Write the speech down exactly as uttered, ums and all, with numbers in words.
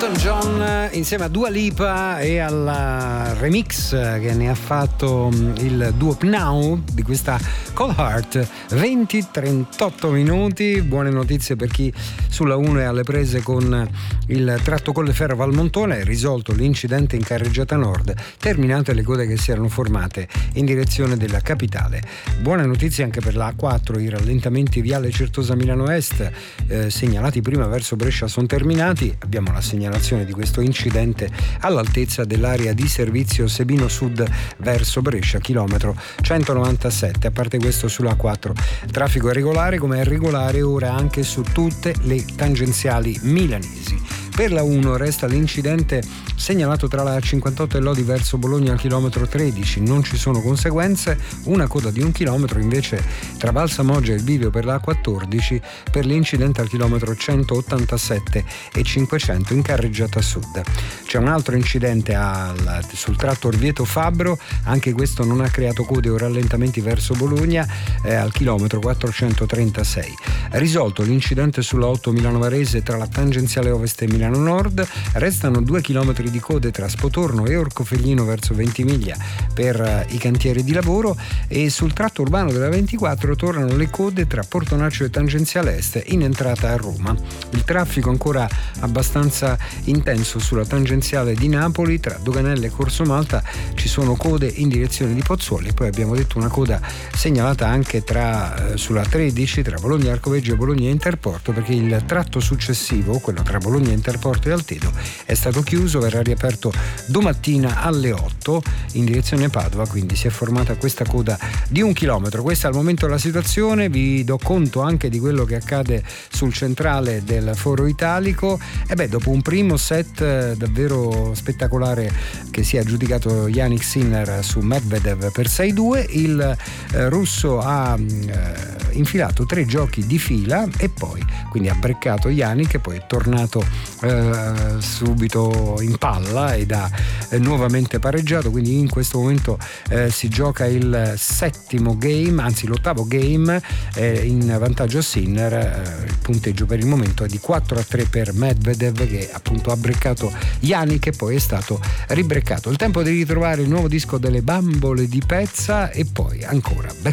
Elton John insieme a Dua Lipa e al remix che ne ha fatto il duo Now di questa Cold Heart. Venti trentotto minuti. Buone notizie per chi sulla uno è alle prese con il tratto Colleferro Valmontone. Risolto l'incidente in carreggiata nord, terminate le code che si erano formate in direzione della capitale. Buone notizie anche per la A quattro. I rallentamenti viale Certosa Milano Est eh, segnalati prima verso Brescia sono terminati. Abbiamo la segnalazione di questo incidente all'altezza dell'area di servizio Sebino Sud verso Brescia, chilometro centonovantasette. A parte questo, sulla A quattro traffico è regolare, come è regolare ora anche su tutte le tangenziali milanesi. Per la uno resta l'incidente segnalato tra la A cinquantotto e Lodi verso Bologna al chilometro tredici, non ci sono conseguenze. Una coda di un chilometro invece tra Valsamoggia e il bivio per la A quattordici per l'incidente al chilometro centottantasette e cinquecento in carreggiata sud. C'è un altro incidente al, sul tratto Orvieto Fabbro, anche questo non ha creato code o rallentamenti verso Bologna eh, al chilometro quattrocentotrentasei. Risolto l'incidente sulla otto Milano Varese tra la tangenziale ovest e Milano Nord, restano due chilometri di code tra Spotorno e Orcofelino verso Ventimiglia per i cantieri di lavoro, e sul tratto urbano della ventiquattro tornano le code tra Portonaccio e tangenziale est in entrata a Roma. Il traffico ancora abbastanza intenso sulla tangenziale di Napoli tra Doganelle e Corso Malta, ci sono code in direzione di Pozzuoli, e poi abbiamo detto una coda segnalata anche tra eh, sulla tredici tra Bologna Arcoveggio e Bologna Interporto, perché il tratto successivo, quello tra Bologna Interporto e Altedo, è stato chiuso, verrà riaperto domattina alle otto in direzione Padova, quindi si è formata questa coda di un chilometro. Questa al momento è la situazione. Vi do conto anche di quello che accade sul centrale del Foro Italico. E beh, dopo un primo set eh, davvero spettacolare che si è aggiudicato Jannik Sinner su Medvedev per sei due, il eh, russo ha eh, infilato tre giochi di fila e poi quindi ha breccato Jannik, e poi è tornato eh, subito in palla ed ha eh, nuovamente pareggiato. Quindi in questo momento eh, si gioca il settimo game, anzi l'ottavo game, eh, in vantaggio a Sinner. Eh, il punteggio per il momento è di quattro a tre per Medvedev, che appunto ha breccato Jannik e poi è stato ribreccato. Il tempo di ritrovare il nuovo disco delle Bambole di Pezza e poi ancora Back